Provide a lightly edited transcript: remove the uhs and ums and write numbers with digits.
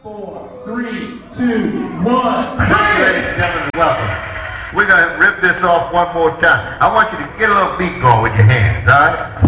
4, 3, 2, 1. Ladies and gentlemen, welcome. We're going to rip this off one more time. I want you to get a little beat going with your hands, all right?